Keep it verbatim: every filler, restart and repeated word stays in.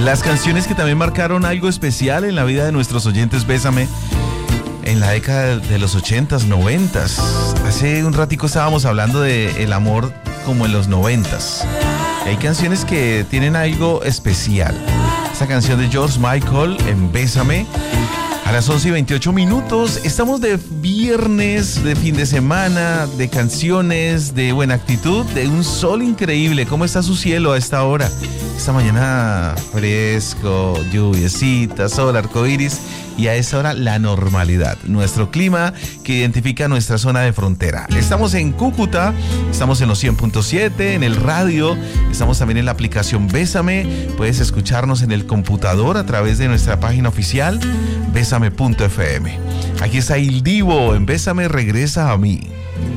Las canciones que también marcaron algo especial en la vida de nuestros oyentes Bésame en la década de los ochentas, noventas. Hace un ratico estábamos hablando de el amor como en los noventas. Hay canciones que tienen algo especial. Esta canción de George Michael en Bésame a las once y veintiocho minutos. Estamos de viernes, de fin de semana, de canciones, de buena actitud, de un sol increíble. ¿Cómo está su cielo a esta hora? Esta mañana fresco, lluviecita, sol, arcoíris, y a esta hora la normalidad. Nuestro clima que identifica nuestra zona de frontera. Estamos en Cúcuta, estamos en los cien punto siete, en el radio, estamos también en la aplicación Bésame. Puedes escucharnos en el computador a través de nuestra página oficial, bésame punto f m. Aquí está Il Divo en Bésame, regresa a mí.